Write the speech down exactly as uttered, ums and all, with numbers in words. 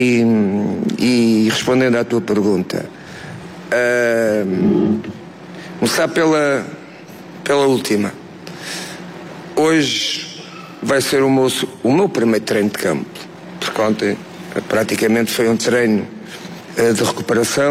E, e respondendo à tua pergunta, uh, começar pela, pela última. Hoje vai ser o meu, o meu primeiro treino de campo, porque ontem praticamente foi um treino uh, de recuperação.